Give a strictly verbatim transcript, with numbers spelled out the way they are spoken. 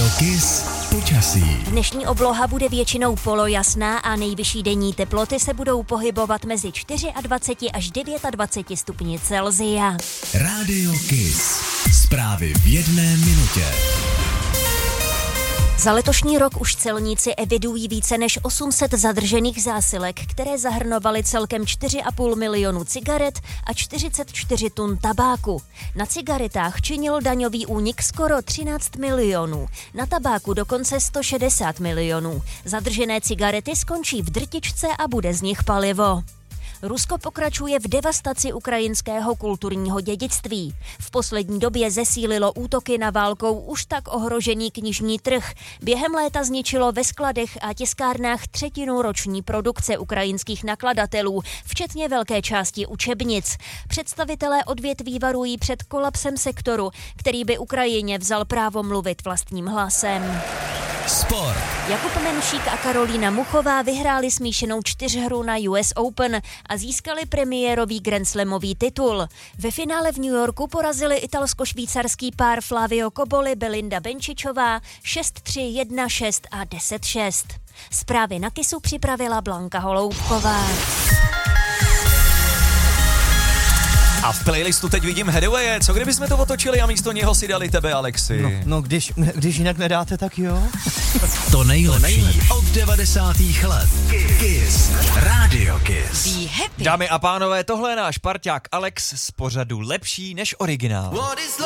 Radio Kiss počasí. Dnešní obloha bude většinou polojasná a nejvyšší denní teploty se budou pohybovat mezi dvacet čtyři až dvacet devět stupni Celsia. Radio Kiss. Zprávy v jedné minutě. Za letošní rok už celníci evidují více než osm set zadržených zásilek, které zahrnovaly celkem čtyři a půl milionu cigaret a čtyřicet čtyři tun tabáku. Na cigaretách činil daňový únik skoro třináct milionů, na tabáku dokonce sto šedesát milionů. Zadržené cigarety skončí v drtičce a bude z nich palivo. Rusko pokračuje v devastaci ukrajinského kulturního dědictví. V poslední době zesílilo útoky na válkou už tak ohrožený knižní trh. Během léta zničilo ve skladech a tiskárnách třetinu roční produkce ukrajinských nakladatelů, včetně velké části učebnic. Představitelé odvětví varují před kolapsem sektoru, který by Ukrajině vzal právo mluvit vlastním hlasem. Sport. Jakub Menšík a Karolína Muchová vyhráli smíšenou čtyřhru na U S Open a získali premiérový grandslamový titul. Ve finále v New Yorku porazili italsko-švýcarský pár Flavio Cobolli, Belinda Benčičová šest tři, jedna šest a deset šest. Zprávy na Kissu připravila Blanka Holoubková. A v playlistu teď vidím Headawaye. Co kdybychom to otočili a místo něho si dali tebe, Alexi? No, no když, když jinak nedáte, tak jo. To nejlepší od devadesátých let. Kiss. Radio Kiss. Be happy. Dámy a pánové, tohle je náš parťák Alex z pořadu Lepší než originál.